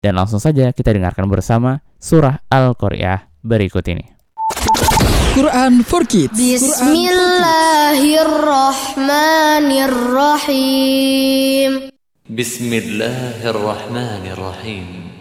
Dan langsung saja kita dengarkan bersama surah Al-Qari'ah berikut ini. Quran for Kids. Bismillahirrahmanirrahim. Bismillahirrahmanirrahim.